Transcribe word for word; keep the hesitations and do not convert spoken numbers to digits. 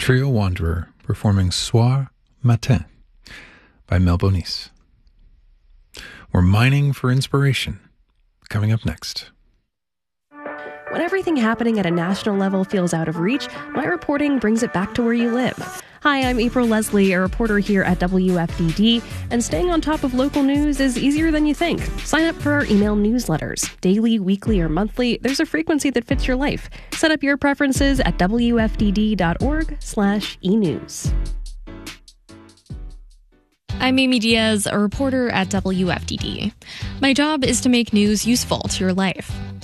Trio Wanderer performing Soir Matin by Mel Bonis. We're mining for inspiration. Coming up next. When everything happening at a national level feels out of reach, my reporting brings it back to where you live. Hi, I'm April Leslie, a reporter here at W F D D, and staying on top of local news is easier than you think. Sign up for our email newsletters. Daily, weekly, or monthly, there's a frequency that fits your life. Set up your preferences at W F D D dot org slash e news. I'm Amy Diaz, a reporter at W F D D. My job is to make news useful to your life.